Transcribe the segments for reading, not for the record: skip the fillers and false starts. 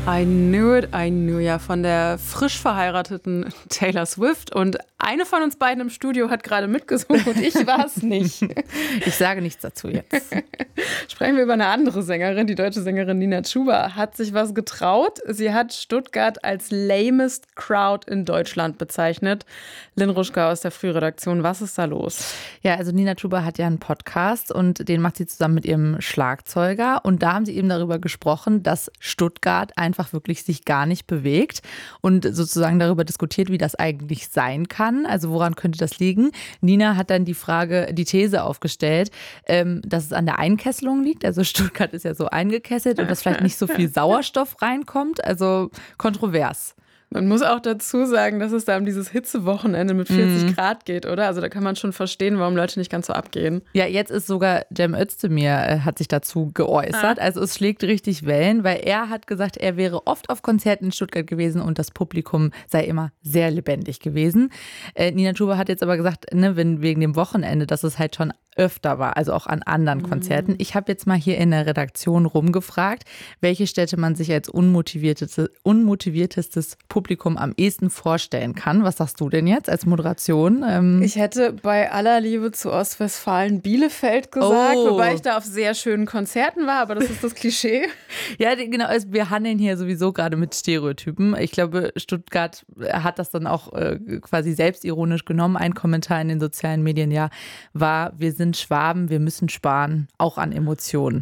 I knew it, I knew, ja, von der frisch verheirateten Taylor Swift. Und eine von uns beiden im Studio hat gerade mitgesungen und ich war es nicht. Ich sage nichts dazu jetzt. Sprechen wir über eine andere Sängerin. Die deutsche Sängerin Nina Chuba hat sich was getraut. Sie hat Stuttgart als lamest Crowd in Deutschland bezeichnet. Lynn Ruschka aus der Frühredaktion, was ist da los? Ja, also Nina Chuba hat ja einen Podcast und den macht sie zusammen mit ihrem Schlagzeuger. Und da haben sie eben darüber gesprochen, dass Stuttgart einfach wirklich sich gar nicht bewegt und sozusagen darüber diskutiert, wie das eigentlich sein kann. Also woran könnte das liegen? Nina hat dann die These aufgestellt, dass es an der Einkesselung liegt. Also Stuttgart ist ja so eingekesselt und dass vielleicht nicht so viel Sauerstoff reinkommt. Also kontrovers. Man muss auch dazu sagen, dass es da um dieses Hitzewochenende mit 40 Grad geht, oder? Also da kann man schon verstehen, warum Leute nicht ganz so abgehen. Ja, jetzt ist sogar Cem Özdemir hat sich dazu geäußert. Also es schlägt richtig Wellen, weil er hat gesagt, er wäre oft auf Konzerten in Stuttgart gewesen und das Publikum sei immer sehr lebendig gewesen. Nina Chuba hat jetzt aber gesagt, wegen dem Wochenende, dass es halt schon öfter war, also auch an anderen Konzerten. Ich habe jetzt mal hier in der Redaktion rumgefragt, welche Städte man sich als unmotiviertestes Publikum am ehesten vorstellen kann. Was sagst du denn jetzt als Moderation? Ich hätte bei aller Liebe zu Ostwestfalen Bielefeld gesagt, wobei ich da auf sehr schönen Konzerten war, aber das ist das Klischee. Ja, genau, also wir handeln hier sowieso gerade mit Stereotypen. Ich glaube, Stuttgart hat das dann auch quasi selbstironisch genommen. Ein Kommentar in den sozialen Medien war, wir sind Schwaben, wir müssen sparen, auch an Emotionen.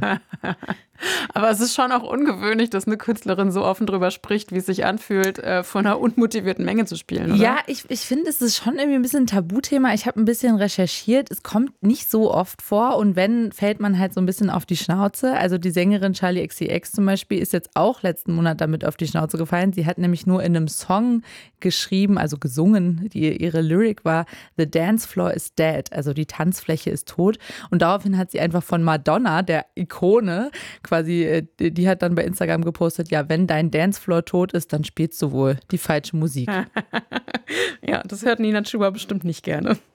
Aber es ist schon auch ungewöhnlich, dass eine Künstlerin so offen drüber spricht, wie es sich anfühlt, von einer unmotivierten Menge zu spielen, oder? Ja, ich finde, es ist schon irgendwie ein bisschen ein Tabuthema. Ich habe ein bisschen recherchiert. Es kommt nicht so oft vor und wenn, fällt man halt so ein bisschen auf die Schnauze. Also die Sängerin Charli XCX zum Beispiel ist jetzt auch letzten Monat damit auf die Schnauze gefallen. Sie hat nämlich nur in einem Song geschrieben, also gesungen, ihre Lyric war The dance floor is dead, also die Tanzfläche ist tot. Und daraufhin hat sie einfach von Madonna, der Ikone, quasi, die hat dann bei Instagram gepostet, ja, wenn dein Dancefloor tot ist, dann spielst du wohl die falsche Musik. Ja, das hört Nina Chuba bestimmt nicht gerne.